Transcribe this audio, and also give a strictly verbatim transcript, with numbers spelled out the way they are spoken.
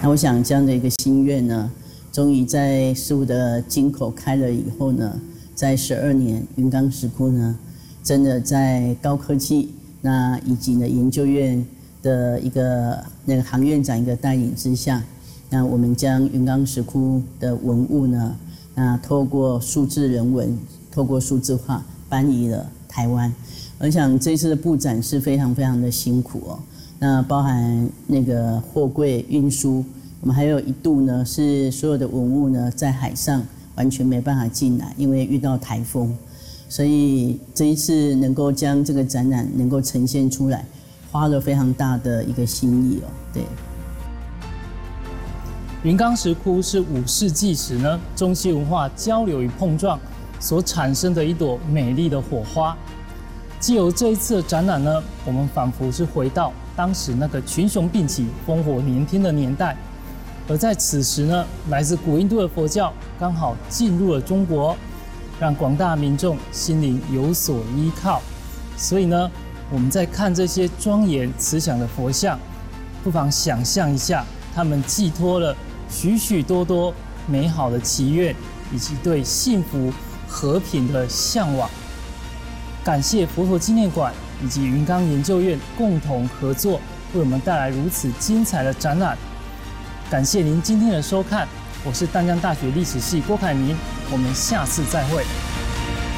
那我想这样的一个心愿呢，终于在师父的金口开了以后呢，在十二年云冈石窟呢，真的在高科技那以及呢研究院的一个那个行院长一个带领之下，那我们将云冈石窟的文物呢，那透过数字人文，透过数字化搬移了台湾。我想这次的布展是非常非常的辛苦哦。那包含那个货柜运输，我们还有一度呢是所有的文物呢在海上完全没办法进来，因为遇到台风，所以这一次能够将这个展览能够呈现出来，花了非常大的一个心意哦。对， 云冈石窟是五世纪时呢中西文化交流与碰撞所产生的一朵美丽的火花。藉由这一次的展览呢，我们仿佛是回到当时那个群雄并起、烽火连天的年代。而在此时呢，来自古印度的佛教刚好进入了中国，让广大民众心灵有所依靠。所以呢，我们在看这些庄严慈祥的佛像，不妨想象一下，他们寄托了许许多多美好的祈愿，以及对幸福和平的向往。感谢佛陀纪念馆以及云冈研究院共同合作，为我们带来如此精彩的展览。感谢您今天的收看，我是淡江大学历史系郭凯明，我们下次再会。